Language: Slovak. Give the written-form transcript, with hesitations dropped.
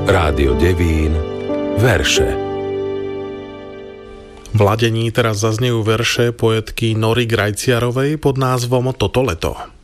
Rádio Devín, verše. V ladení teraz zaznejú verše poetky Nory Grajciarovej pod názvom Toto leto.